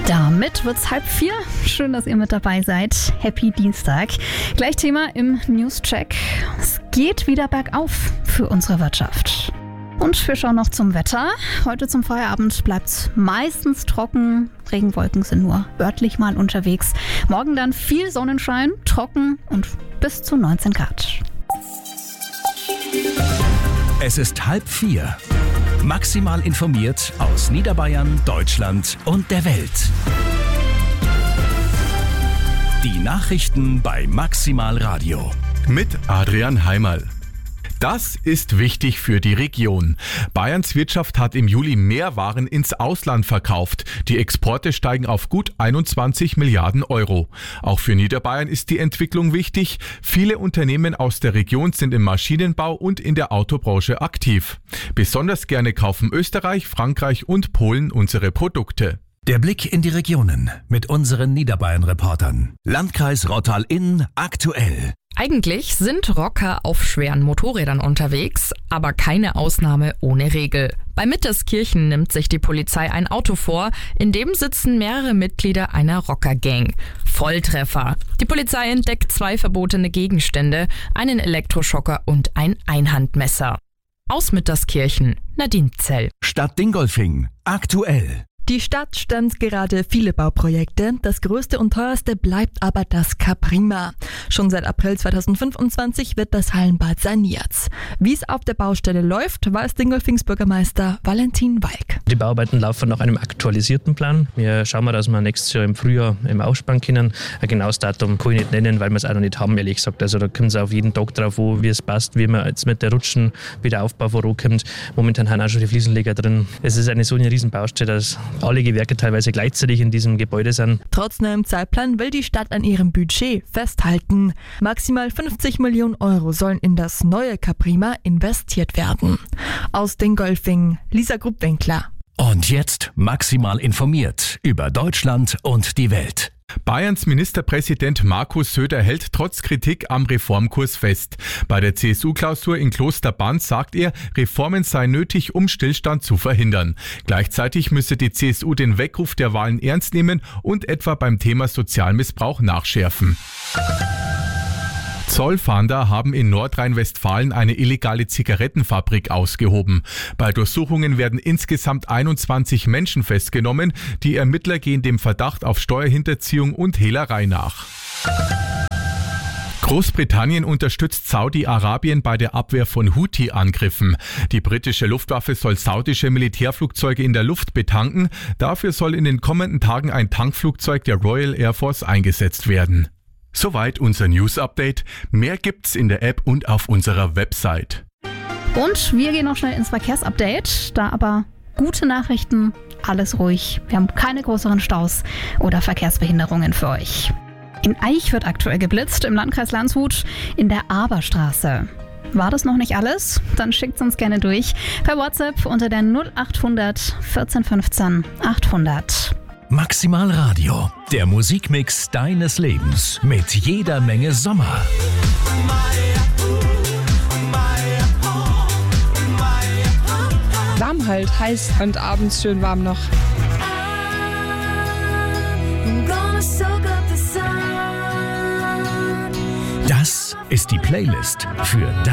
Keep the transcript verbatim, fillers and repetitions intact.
Damit wird's halb vier. Schön, dass ihr mit dabei seid. Happy Dienstag. Gleich Thema im News-Check. Es geht wieder bergauf für unsere Wirtschaft. Und wir schauen noch zum Wetter. Heute zum Feierabend bleibt's meistens trocken. Regenwolken sind nur örtlich mal unterwegs. Morgen dann viel Sonnenschein, trocken und bis zu neunzehn Grad. Es ist halb vier. Maximal informiert aus Niederbayern, Deutschland und der Welt. Die Nachrichten bei Maximal Radio. Mit Adrian Heimerl. Das ist wichtig für die Region. Bayerns Wirtschaft hat im Juli mehr Waren ins Ausland verkauft. Die Exporte steigen auf gut einundzwanzig Milliarden Euro. Auch für Niederbayern ist die Entwicklung wichtig. Viele Unternehmen aus der Region sind im Maschinenbau und in der Autobranche aktiv. Besonders gerne kaufen Österreich, Frankreich und Polen unsere Produkte. Der Blick in die Regionen mit unseren Niederbayern-Reportern. Landkreis Rottal-Inn aktuell. Eigentlich sind Rocker auf schweren Motorrädern unterwegs, aber keine Ausnahme ohne Regel. Bei Mitterskirchen nimmt sich die Polizei ein Auto vor, in dem sitzen mehrere Mitglieder einer Rockergang. Volltreffer. Die Polizei entdeckt zwei verbotene Gegenstände, einen Elektroschocker und ein Einhandmesser. Aus Mitterskirchen, Nadine Zell. Stadt Dingolfing aktuell. Die Stadt stemmt gerade viele Bauprojekte. Das größte und teuerste bleibt aber das Caprima. Schon seit April zweitausendfünfundzwanzig wird das Hallenbad saniert. Wie es auf der Baustelle läuft, weiß Dingolfings Bürgermeister Valentin Walk. Die Bauarbeiten laufen nach einem aktualisierten Plan. Wir schauen mal, dass wir nächstes Jahr im Frühjahr im Ausspann können. Ein genaues Datum kann ich nicht nennen, weil wir es auch noch nicht haben, ehrlich gesagt. Also da kommt es auf jeden Tag drauf an, wie es passt, wie man jetzt mit der Rutschen wieder Aufbau vorankommt. Momentan haben auch schon die Fliesenleger drin. Es ist eine so eine riesen Baustelle, dass alle Gewerke teilweise gleichzeitig in diesem Gebäude sind. Trotz neuem Zeitplan will die Stadt an ihrem Budget festhalten. Maximal fünfzig Millionen Euro sollen in das neue Caprima investiert werden. Aus Dingolfing, Lisa Gruppwinkler. Und jetzt maximal informiert über Deutschland und die Welt. Bayerns Ministerpräsident Markus Söder hält trotz Kritik am Reformkurs fest. Bei der C S U-Klausur in Klosterbanz sagt er, Reformen seien nötig, um Stillstand zu verhindern. Gleichzeitig müsse die C S U den Weckruf der Wahlen ernst nehmen und etwa beim Thema Sozialmissbrauch nachschärfen. Zollfahnder haben in Nordrhein-Westfalen eine illegale Zigarettenfabrik ausgehoben. Bei Durchsuchungen werden insgesamt einundzwanzig Menschen festgenommen. Die Ermittler gehen dem Verdacht auf Steuerhinterziehung und Hehlerei nach. Großbritannien unterstützt Saudi-Arabien bei der Abwehr von Houthi-Angriffen. Die britische Luftwaffe soll saudische Militärflugzeuge in der Luft betanken. Dafür soll in den kommenden Tagen ein Tankflugzeug der Royal Air Force eingesetzt werden. Soweit unser News-Update. Mehr gibt's in der App und auf unserer Website. Und wir gehen noch schnell ins Verkehrsupdate. Da aber gute Nachrichten, alles ruhig. Wir haben keine größeren Staus oder Verkehrsbehinderungen für euch. In Aich wird aktuell geblitzt, im Landkreis Landshut in der Aberstraße. War das noch nicht alles? Dann schickt's uns gerne durch per WhatsApp unter der null achthundert vierzehn fünfzehn achthundert. Maximal Radio, der Musikmix deines Lebens mit jeder Menge Sommer. Warm halt, heiß und abends schön warm noch. Das ist die Playlist für